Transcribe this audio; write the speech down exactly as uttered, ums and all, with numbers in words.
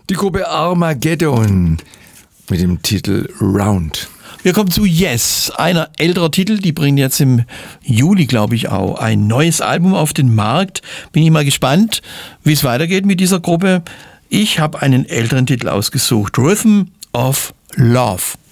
Die Gruppe Armageddon mit dem Titel Round. Wir kommen zu Yes, einer älterer Titel, die bringen jetzt im Juli, glaube ich, auch ein neues Album auf den Markt. Bin ich mal gespannt, wie es weitergeht mit dieser Gruppe. Ich habe einen älteren Titel ausgesucht, Rhythm of Love.